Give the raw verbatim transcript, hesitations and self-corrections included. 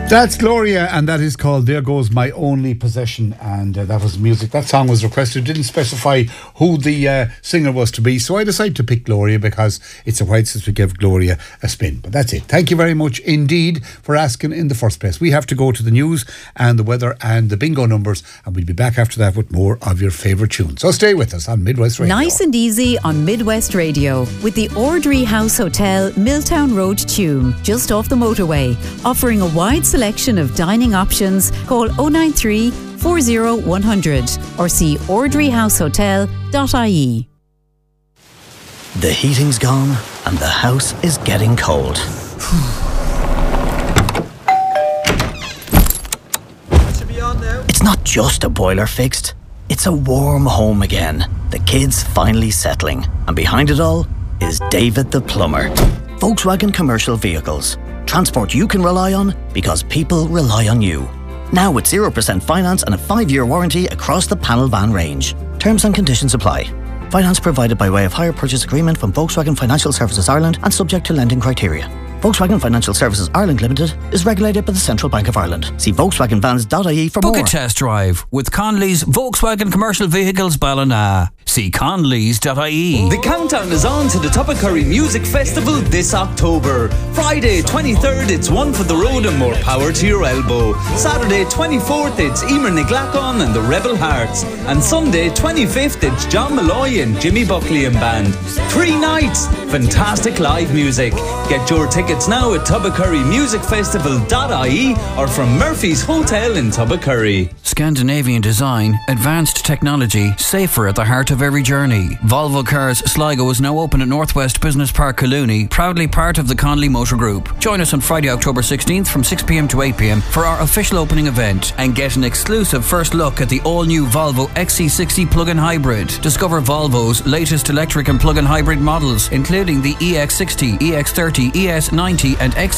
That's Gloria, and that is called There Goes My Only Possession, and uh, that was music. That song was requested, didn't specify who the uh, singer was to be, so I decided to pick Gloria because it's a while since we gave Gloria a spin. But that's it. Thank you very much indeed for asking in the first place. We have to go to the news and the weather and the bingo numbers, and we'll be back after that with more of your favourite tunes. So stay with us on Midwest Radio. Nice and easy on Midwest Radio with the Ordry House Hotel, Milltown Road, Tuam, just off the motorway, offering a wide selection of dining options. Call oh nine three, four oh one hundred or see ordry house hotel dot I E. The heating's gone and the house is getting cold. It's not just a boiler fixed, it's a warm home again. The kids finally settling, and behind it all is David the plumber. Volkswagen Commercial Vehicles. Transport you can rely on because people rely on you. Now with zero percent finance and a five-year warranty across the panel van range. Terms and conditions apply. Finance provided by way of hire purchase agreement from Volkswagen Financial Services Ireland and subject to lending criteria. Volkswagen Financial Services Ireland Limited is regulated by the Central Bank of Ireland. See Volkswagen Vans dot I E for Book more. Book a test drive with Conley's Volkswagen Commercial Vehicles Ballina. See Conleys dot I E. The countdown is on to the Toppacurry Music Festival this October. Friday twenty-third, it's One for the Road and More Power to Your Elbow. Saturday twenty-fourth, it's Emer Niglacon and the Rebel Hearts. And Sunday twenty-fifth, it's John Malloy and Jimmy Buckley and Band. Three nights, fantastic live music. Get your tickets now at Toppacurry Music Festival dot I E or from Murphy's Hotel in Toppacurry. Scandinavian design, advanced technology, safer at the heart of every journey. Volvo Cars Sligo is now open at Northwest Business Park, Collooney, proudly part of the Conley Motor Group. Join us on Friday, October sixteenth from six p m to eight p m for our official opening event and get an exclusive first look at the all-new Volvo X C sixty plug-in hybrid. Discover Volvo's latest electric and plug-in hybrid models, including the E X sixty, E X thirty, E S ninety and X